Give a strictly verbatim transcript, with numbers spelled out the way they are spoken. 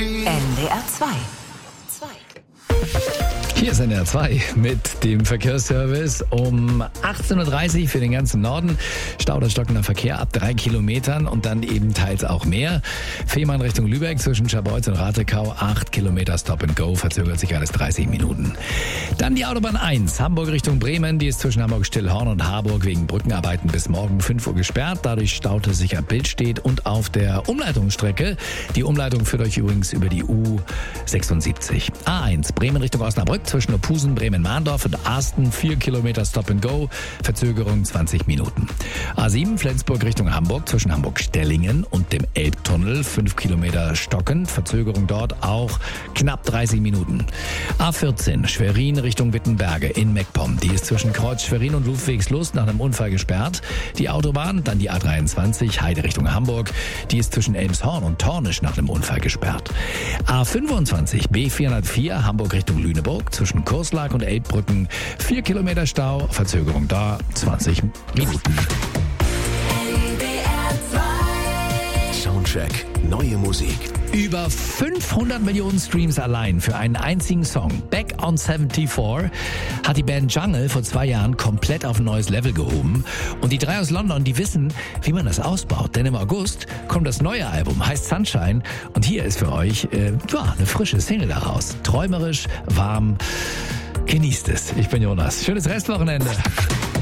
N D R zwei. Hier ist N D R zwei mit dem Verkehrsservice um achtzehn Uhr dreißig für den ganzen Norden. Stau oder stockender Verkehr ab drei Kilometern und dann eben teils auch mehr. Fehmarn Richtung Lübeck zwischen Scharbeutz und Ratekau, acht Kilometer Stop and Go, verzögert sich alles dreißig Minuten. Dann die Autobahn eins, Hamburg Richtung Bremen, die ist zwischen Hamburg-Stillhorn und Harburg wegen Brückenarbeiten bis morgen fünf Uhr gesperrt. Dadurch staut es sich ab Bildstedt und auf der Umleitungsstrecke. Die Umleitung führt euch übrigens über die U sechsundsiebzig. A eins, Bremen Richtung Osnabrück zwischen Opusen, Bremen-Mahndorf und Arsten, vier Kilometer Stop and Go, Verzögerung zwanzig Minuten. A sieben, Flensburg Richtung Hamburg zwischen Hamburg-Stellingen und dem Elbtunnel, fünf Kilometer stockend, Verzögerung dort auch knapp dreißig Minuten. A vierzehn, Schwerin Richtung Wittenberge in Meckpomm, die ist zwischen Kreuz Schwerin und Ludwigslust nach einem Unfall gesperrt. Die Autobahn, dann die A dreiundzwanzig, Heide Richtung Hamburg, die ist zwischen Elmshorn und Tornisch nach einem Unfall gesperrt. A fünfundzwanzig, B vierhundertvier, Hamburg Richtung Lüneburg, zwischen Kurslag und Elbbrücken, vier Kilometer Stau, Verzögerung da, zwanzig Minuten. Soundcheck, neue Musik. Über fünfhundert Millionen Streams allein für einen einzigen Song. Back on seventy-four hat die Band Jungle vor zwei Jahren komplett auf ein neues Level gehoben. Und die drei aus London, die wissen, wie man das ausbaut. Denn im August kommt das neue Album, heißt Sunshine. Und hier ist für euch äh, ja, eine frische Single daraus. Träumerisch, warm. Genießt es. Ich bin Jonas. Schönes Restwochenende.